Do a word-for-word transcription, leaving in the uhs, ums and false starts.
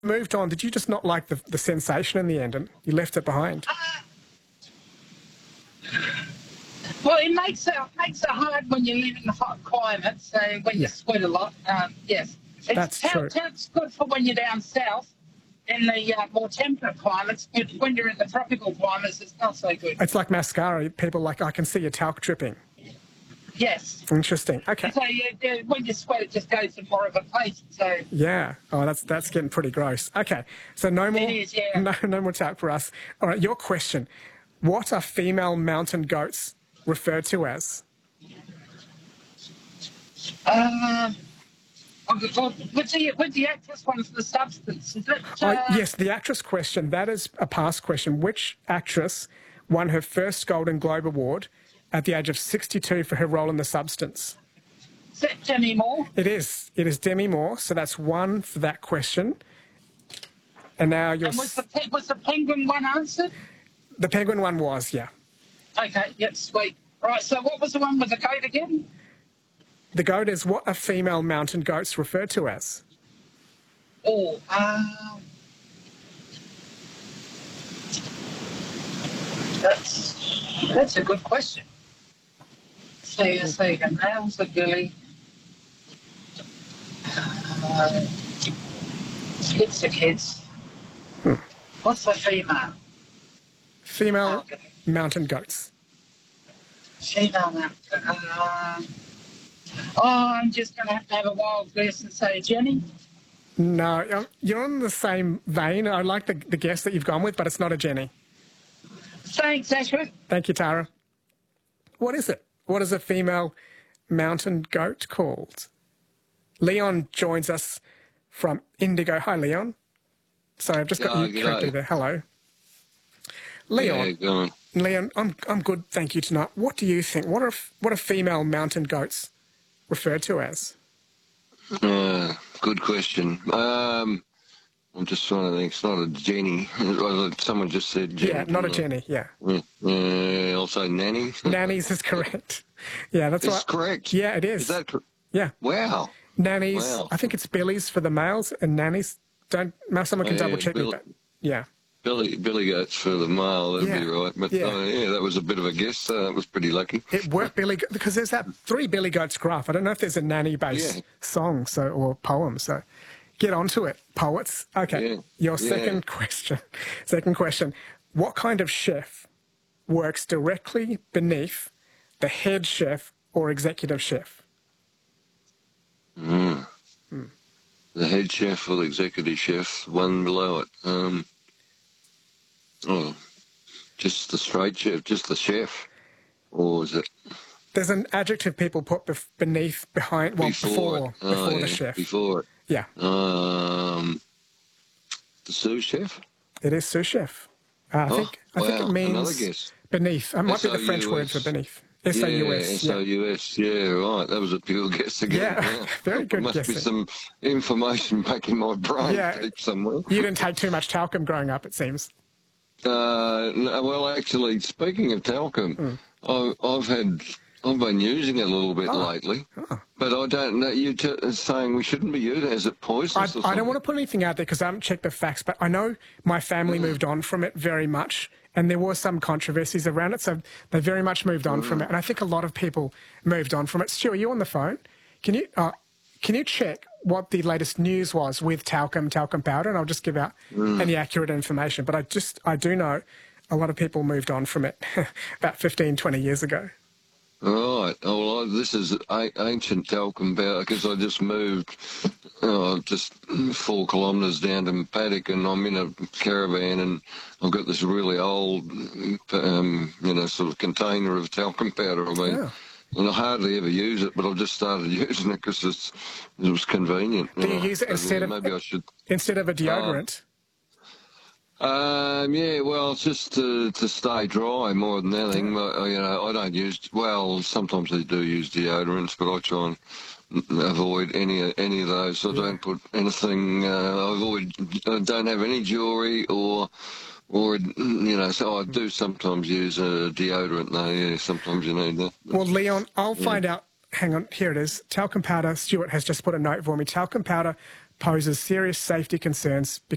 moved on, did you just not like the, the sensation in the end and you left it behind? Uh, well, it makes it, makes it hard when you live in a hot climate, so when you Yeah. sweat a lot, um, yes. It's, That's true. It's good for when you're down south in the uh, more temperate climates, but when you're in the tropical climates, it's not so good. It's like mascara. People are like, I can see your talc dripping. Yes. Interesting. Okay. So you, you, when you sweat, it just goes to more of a paste. So Yeah. Oh, that's that's getting pretty gross. Okay. So no more. It is, yeah. No, no more talc for us. All right. Your question: what are female mountain goats referred to as? Uh, with the with the actress one's the substance, is it? Oh, Uh, yes, the actress question. That is a past question. Which actress won her first Golden Globe Award at the age of sixty-two for her role in The Substance? Is it Demi Moore? It is. It is Demi Moore. So that's one for that question. And now you're... And was the, pe- was the penguin one answered? The penguin one was, yeah. Okay, yep, sweet. Right, so what was the one with the goat again? The goat is what are female mountain goats referred to as? Oh, um... That's, that's a good question. See, a second. Males are Billy. Uh, kids are kids. Hmm. What's the female? Female Okay. mountain goats. Female mountain. Uh, oh, I'm just going to have to have a wild guess and say Jenny. No, um, you're on the same vein. I like the, the guess that you've gone with, but it's not a Jenny. Thanks, Ashford. Thank you, Tara. What is it? What is a female mountain goat called? Leon joins us from Indigo. Hi, Leon. Sorry, I've just got Oh, you corrected g'day. there. Hello. Leon, Yeah, go on. Leon, I'm I'm good, thank you tonight. What do you think? What are what are female mountain goats referred to as? Uh, good question. Um, I'm just trying to think. It's not a Jenny. Someone just said Jenny. Yeah, not a didn't Jenny. Yeah, they? Yeah, also Nanny. nannies is correct. Yeah, that's It's right. correct. Yeah, it is. Is that cor- Yeah, Wow. nannies. Wow. I think it's Billies for the males and nannies. Don't. Someone can Oh, yeah, double check me. Bill- But yeah. Billy Billy Goats for the male, that'd Yeah, be right. But yeah. yeah. yeah, that was a bit of a guess. Uh, that was pretty lucky. It worked, Billy, because there's that Three Billy Goats graph. I don't know if there's a nanny-based Yeah. song so or poem. So get onto it, poets. Okay, Yeah, your yeah. second question. Second question. What kind of chef works directly beneath the head chef or executive chef? Mm. The head chef or the executive chef, one below it. Um, oh, just the straight chef, just the chef, or is it There's an adjective people put bef- beneath, behind, well, before? before, it? before, Oh, the yeah, chef. Before it. Yeah, Um, the sous chef. it is sous chef. Uh, I Oh, think I think wow, it means another guess. beneath. It might be the French word for S O U S. beneath. S O U S. Yeah, S O U S. Yeah, right. That was a pure guess again. Yeah, very good There must guessing. be some information back in my brain Yeah. deep somewhere. You didn't take too much talcum growing up, it seems. Uh, no, well, actually, speaking of talcum, Mm. I, I've had, I've been using it a little bit Oh. lately, Oh. but I don't know. You're t- saying we shouldn't be using it. Is it I, poisonous or I something? don't want to put anything out there because I haven't checked the facts, but I know my family Mm. moved on from it very much, and there were some controversies around it, so they very much moved on Mm. from it. And I think a lot of people moved on from it. Stu, are you on the phone? Can you uh, can you check what the latest news was with talcum, talcum powder? And I'll just give out Mm. any accurate information. But I just I do know a lot of people moved on from it about fifteen, twenty years ago. Right. Oh, well, I, this is a- ancient talcum powder because I just moved oh, just four kilometres down to Paddock and I'm in a caravan and I've got this really old, um, you know, sort of container of talcum powder. I mean, Yeah. and I hardly ever use it, but I've just started using it because it's it was convenient. Do you know. use it So, instead yeah, of maybe I should. instead of a deodorant? Um, yeah, well, it's just to, to stay dry more than anything. But, you know, I don't use, well, sometimes I do use deodorants, but I try and avoid any any of those. I don't put anything, uh, I avoid, I don't have any jewellery or, or, you know, so I do sometimes use a deodorant though, yeah, sometimes you need that. Well, Leon, I'll find out. Hang on, here it is. Talcum powder, Stuart has just put a note for me. Talcum powder poses serious safety concerns